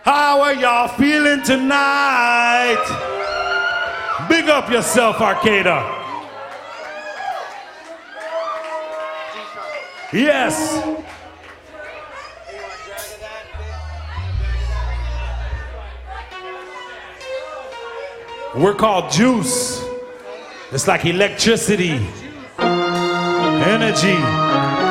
How are y'all feeling tonight? Big up yourself, Arcata. Yes. We're called juice. It's like electricity, energy.